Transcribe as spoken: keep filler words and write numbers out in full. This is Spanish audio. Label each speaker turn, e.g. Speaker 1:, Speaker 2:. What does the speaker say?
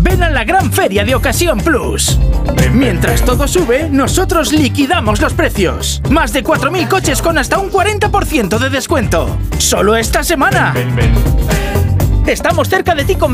Speaker 1: Ven a la gran feria de Ocasión Plus. Mientras todo sube, nosotros liquidamos los precios. Más de cuatro mil coches con hasta un cuarenta por ciento de descuento. ¡Solo esta semana! Estamos cerca de ti con